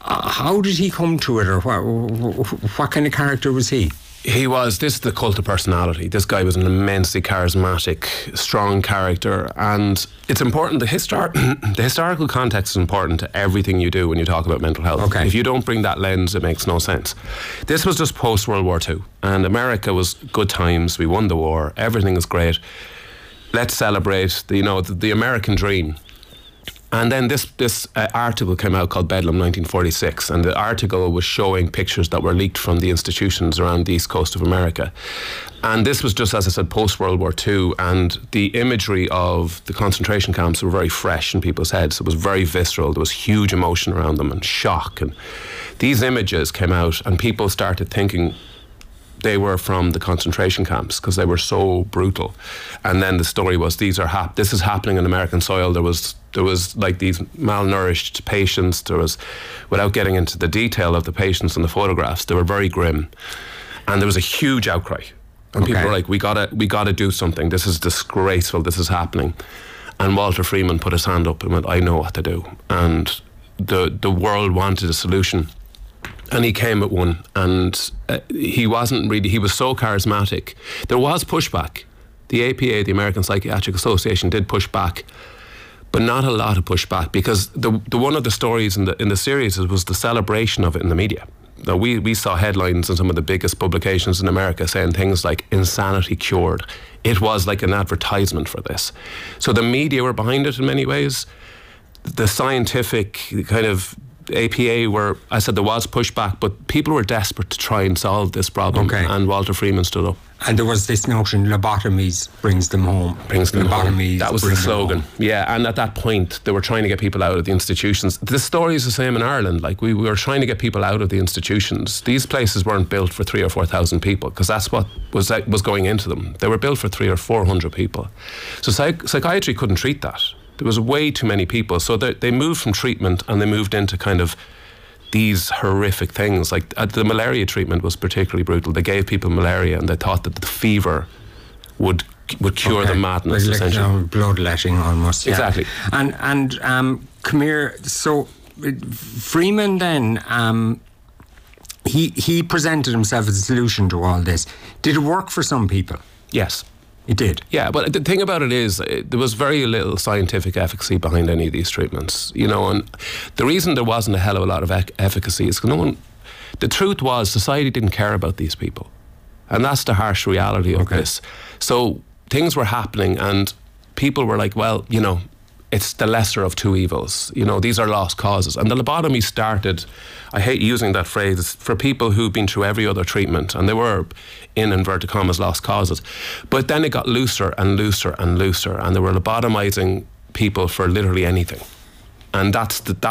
how did he come to it, or what kind of character was he? He was, this is the cult of personality. This guy was an immensely charismatic, strong character, and it's important, the historical context is important to everything you do when you talk about mental health. Okay. If you don't bring that lens, it makes no sense. This was just post-World War II, and America was good times, we won the war, everything is great. Let's celebrate the American dream. And then this article came out called Bedlam 1946, and the article was showing pictures that were leaked from the institutions around the east coast of America. And this was just, as I said, post-World War II, and the imagery of the concentration camps were very fresh in people's heads. It was very visceral. There was huge emotion around them and shock. And these images came out, and people started thinking they were from the concentration camps because they were so brutal. And then the story was, this is happening on American soil. There was like these malnourished patients. There was, without getting into the detail of the patients and the photographs, they were very grim. And there was a huge outcry. And people were like, we gotta do something. This is disgraceful. This is happening. And Walter Freeman put his hand up and went, I know what to do. And the world wanted a solution. And he came at one, and he was so charismatic. There was pushback. The APA, the American Psychiatric Association, did push back, but not a lot of pushback, because the one of the stories in the series was the celebration of it in the media. Now, we saw headlines in some of the biggest publications in America saying things like insanity cured. It was like an advertisement for this. So the media were behind it in many ways. The scientific kind of APA I said there was pushback, but people were desperate to try and solve this problem. Okay. And Walter Freeman stood up. And there was this notion, lobotomies brings them home. Lobotomies. That was the slogan. Yeah, and at that point, they were trying to get people out of the institutions. The story is the same in Ireland. Like, we were trying to get people out of the institutions. These places weren't built for 3,000 or 4,000 people, because that's what was going into them. They were built for 300 or 400 people. So psychiatry couldn't treat that. There was way too many people. So they moved from treatment, and they moved into kind of these horrific things. Like the malaria treatment was particularly brutal. They gave people malaria, and they thought that the fever would cure the madness, like, essentially. Bloodletting almost. Yeah. Exactly. And come here. So Freeman then, he presented himself as a solution to all this. Did it work for some people? Yes. It did. Yeah, but the thing about it is, there was very little scientific efficacy behind any of these treatments, and the reason there wasn't a hell of a lot of efficacy is because the truth was, society didn't care about these people, and that's the harsh reality of this. So things were happening, and people were like, well, it's the lesser of two evils. These are lost causes. And the lobotomy started, I hate using that phrase, for people who've been through every other treatment, and they were, in inverted commas, lost causes. But then it got looser and looser and looser, and they were lobotomizing people for literally anything. And that's the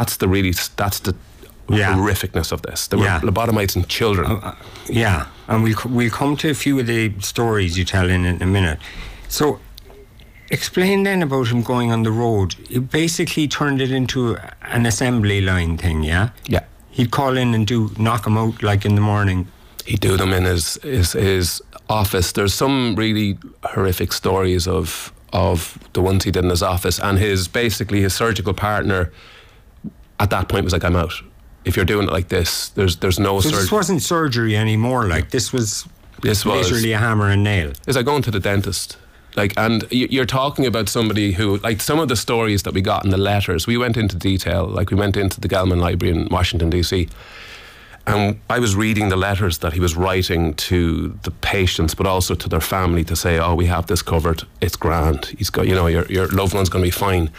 horrificness of this. They were lobotomizing children. And we'll come to a few of the stories you tell in a minute. So, explain then about him going on the road. It basically turned it into an assembly line thing, yeah? Yeah. He'd call in and knock him out like in the morning. He'd do them in his office. There's some really horrific stories of the ones he did in his office, and his surgical partner at that point was like, I'm out. If you're doing it like this, there's no surgery. This wasn't surgery anymore, like this was literally a hammer and nail. It's like going to the dentist. Like, and you're talking about somebody who, like, some of the stories that we got in the letters, we went into detail. Like, we went into the Gelman Library in Washington, D.C., and I was reading the letters that he was writing to the patients, but also to their family, to say, we have this covered, it's grand, he's got, your loved one's going to be fine.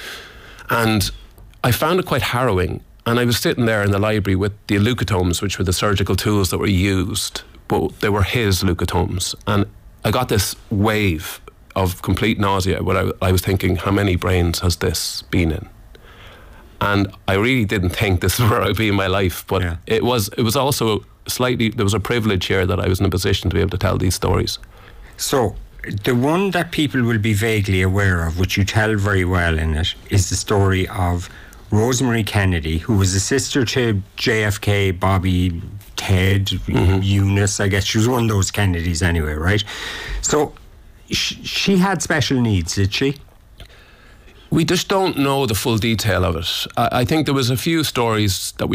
And I found it quite harrowing. And I was sitting there in the library with the leucotomes, which were the surgical tools that were used, but they were his leucotomes. And I got this wave of complete nausea where I was thinking, how many brains has this been in? And I really didn't think this is where I'd be in my life, but it was also slightly, there was a privilege here that I was in a position to be able to tell these stories. So, the one that people will be vaguely aware of, which you tell very well in it, is the story of Rosemary Kennedy, who was a sister to JFK, Bobby, Ted, Eunice, I guess. She was one of those Kennedys anyway, right? So she had special needs, did she? We just don't know the full detail of it. I think there was a few stories that we